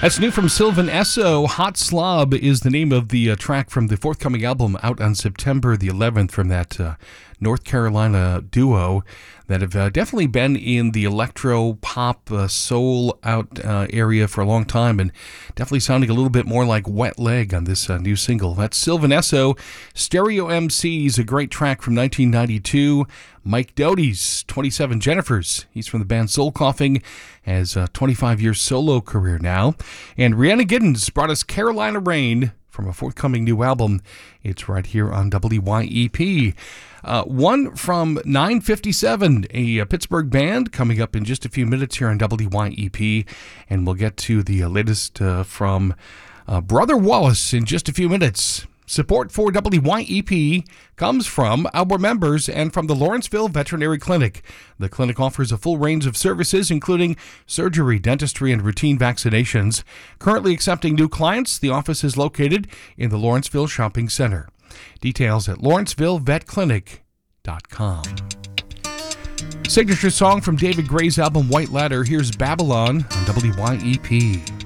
That's new from Sylvan Esso. Hot Slob is the name of the track from the forthcoming album out on September the 11th from that North Carolina duo that have definitely been in the electro pop soul out area for a long time, and definitely sounding a little bit more like Wet Leg on this new single. That's Sylvan Esso. Stereo MC's a great track from 1992. Mike Doty's 27 Jennifers. He's from the band Soul Coughing, has a 25-year solo career now. And Rhiannon Giddens brought us Carolina Rain from a forthcoming new album. It's right here on WYEP. One from 957, a Pittsburgh band, coming up in just a few minutes here on WYEP. And we'll get to the latest from Brother Wallace in just a few minutes. Support for WYEP comes from our members and from the Lawrenceville Veterinary Clinic. The clinic offers a full range of services, including surgery, dentistry, and routine vaccinations. Currently accepting new clients, the office is located in the Lawrenceville Shopping Center. Details at lawrencevillevetclinic.com. Signature song from David Gray's album White Ladder. Here's Babylon on WYEP.